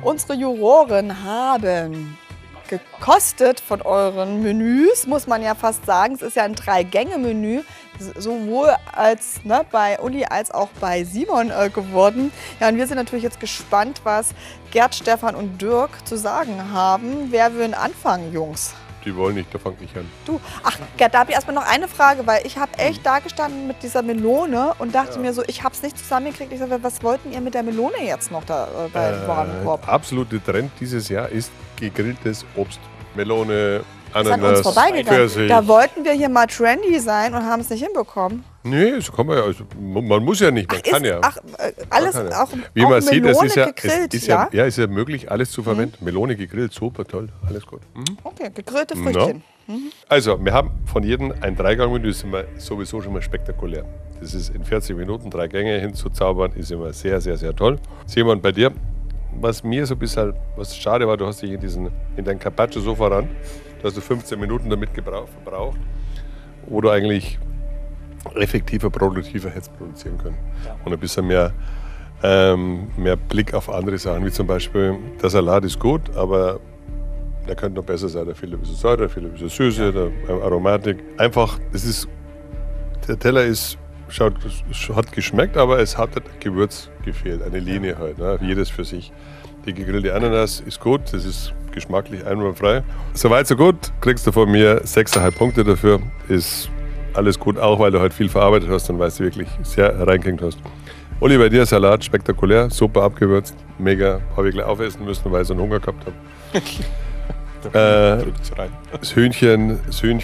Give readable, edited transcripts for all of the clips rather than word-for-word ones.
Unsere Juroren haben gekostet von euren Menüs, muss man ja fast sagen. Es ist ja ein 3-Gänge-Menü, sowohl als bei Uli als auch bei Simon geworden. Ja, und wir sind natürlich jetzt gespannt, was Gerd, Stefan und Dirk zu sagen haben. Wer will anfangen, Jungs? Die wollen nicht, da fange ich an. Du, ach Gerd, da habe ich erstmal noch eine Frage, weil ich habe echt da gestanden mit dieser Melone und dachte mir so, ich habe es nicht zusammengekriegt. Ich sage, was wollten ihr mit der Melone jetzt noch da beim Warenkorb? Absolute Trend dieses Jahr ist gegrilltes Obst. Melone, Das ist an uns Ananas, vorbeigegangen. Pfirsich. Da wollten wir hier mal trendy sein und haben es nicht hinbekommen. Nee, so kann man ja. Also, man muss ja nicht, man kann ja. Alles, Man kann ja. auch Wie man sieht, es Melone ist ja, gegrillt, es ist ja, ja, ist ja möglich, alles zu verwenden. Melone gegrillt, super toll, alles gut. Okay, gegrillte Früchtchen. Also, wir haben von jedem ein 3-Gang-Menü, das ist immer sowieso schon mal spektakulär. Das ist in 40 Minuten 3 Gänge hinzuzaubern, ist immer sehr, sehr, sehr toll. Simon, bei dir, was mir so ein bisschen, was schade war, du hast dich in dein Carpaccio so voran, da hast du 15 Minuten damit verbraucht, wo du eigentlich effektiver, produktiver hättest produzieren können. Ja. Und ein bisschen mehr Blick auf andere Sachen, wie zum Beispiel, der Salat ist gut, aber der könnte noch besser sein. Da fehlt ein bisschen Säure, da fehlt ein bisschen Süße, Aromatik. Einfach, der Teller hat geschmeckt, aber es hat Gewürz gefehlt, eine Linie halt, ne? Jedes für sich. Die gegrillte Ananas ist gut, das ist geschmacklich einwandfrei. Soweit so gut, kriegst du von mir 6,5 Punkte dafür. Ist alles gut, auch weil du halt viel verarbeitet hast und weil du wirklich sehr reingekriegt hast. Uli, bei dir Salat, spektakulär, super abgewürzt, mega, habe ich gleich aufessen müssen, weil ich so einen Hunger gehabt habe. Das Hühnchen,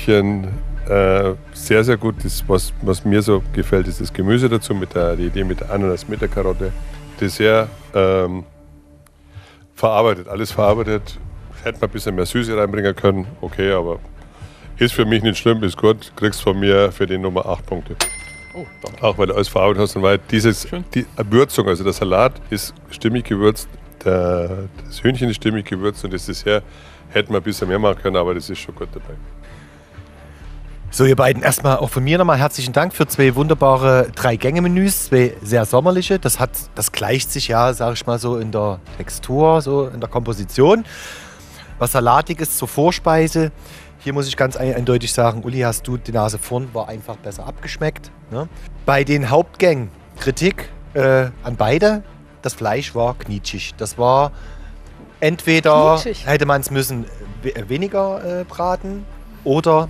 sehr, sehr gut. Das, was mir so gefällt, ist das Gemüse dazu, die Idee mit der Ananas, mit der Karotte. Dessert verarbeitet, alles verarbeitet. Hätte man ein bisschen mehr Süße reinbringen können, okay, aber ist für mich nicht schlimm, ist gut. Kriegst von mir für die Nummer 8 Punkte. Oh, danke. Auch weil du alles verarbeitet hast und weil die Würzung, also der Salat ist stimmig gewürzt, das Hühnchen ist stimmig gewürzt und das Dessert hätten wir ein bisschen mehr machen können, aber das ist schon gut dabei. So, ihr beiden, erstmal auch von mir nochmal herzlichen Dank für 2 wunderbare 3-Gänge-Menüs, 2 sehr sommerliche. Das gleicht sich ja, sage ich mal, so in der Textur, so in der Komposition. Was Salatiges zur Vorspeise. Hier muss ich ganz eindeutig sagen, Uli, hast du die Nase vorn, war einfach besser abgeschmeckt. Ne? Bei den Hauptgängen Kritik an beide. Das Fleisch war knietschig. Das war entweder hätte man es müssen weniger braten oder